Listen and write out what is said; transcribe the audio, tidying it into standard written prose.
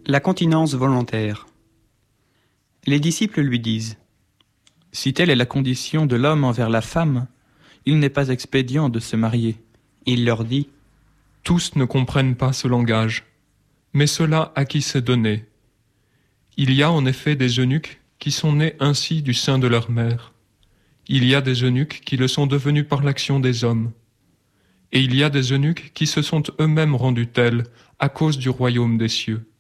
La continence volontaire. Les disciples lui disent : Si telle est la condition de l'homme envers la femme, il n'est pas expédient de se marier. Il leur dit : Tous ne comprennent pas ce langage, mais ceux-là à qui c'est donné. Il y a en effet des eunuques qui sont nés ainsi du sein de leur mère. Il y a des eunuques qui le sont devenus par l'action des hommes. Et il y a des eunuques qui se sont eux-mêmes rendus tels à cause du royaume des cieux.